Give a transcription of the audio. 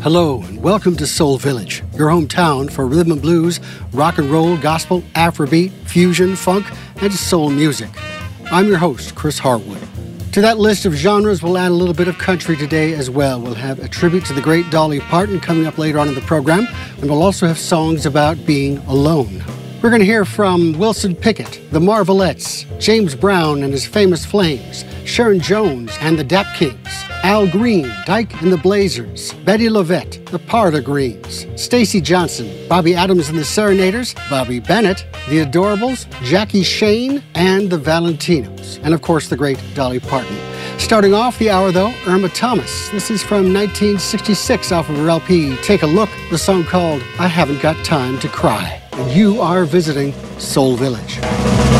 Hello and welcome to Soul Village, your hometown for rhythm and blues, rock and roll, gospel, Afrobeat, fusion, funk, and soul music. I'm your host, Chris Hartwood. To that list of genres, we'll add a little bit of country today as well. We'll have a tribute to the great Dolly Parton coming up later on in the program, and we'll also have songs about being alone. We're going to hear from Wilson Pickett, the Marvelettes, James Brown and his Famous Flames, Sharon Jones and the Dap Kings, Al Green, Dyke and the Blazers, Betty Lovette, the Parda Greens, Stacy Johnson, Bobby Adams and the Serenaders, Bobby Bennett, the Adorables, Jackie Shane, and the Valentinos, and of course the great Dolly Parton. Starting off the hour though, Irma Thomas. This is from 1966 off of her LP, Take a Look, the song called I Haven't Got Time to Cry. And you are visiting Soul Village.